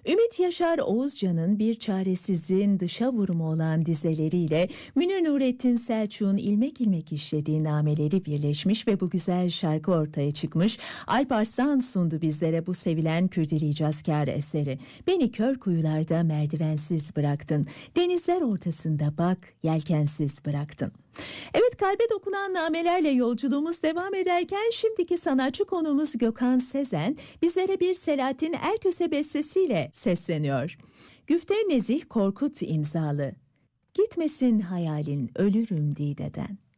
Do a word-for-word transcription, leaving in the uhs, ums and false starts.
Ümit Yaşar Oğuzcan'ın Bir Çaresizliğin Dışa Vurumu olan dizeleriyle Münir Nurettin Selçuk'un ilmek ilmek işlediği nameleri birleşmiş ve bu güzel şarkı ortaya çıkmış. Alp Arslan sundu bizlere bu sevilen Kürdili icazkar eseri. Beni kör kuyularda merdivensiz bıraktın, denizler ortasında bak yelkensiz bıraktın. Evet, kalbe dokunan namelerle yolculuğumuz devam ederken şimdiki sanatçı konuğumuz Gökhan Sezen bizlere bir Selahattin Erköse bestesiyle sesleniyor. Güfte Nezih Korkut imzalı. Gitmesin hayalin ölürüm Dide'den.